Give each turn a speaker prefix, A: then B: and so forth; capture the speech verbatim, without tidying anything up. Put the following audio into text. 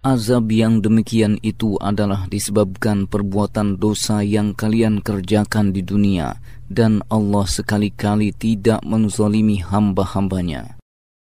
A: Azab yang demikian itu adalah disebabkan perbuatan dosa yang kalian kerjakan di dunia, dan Allah sekali-kali tidak menzalimi hamba-hambanya.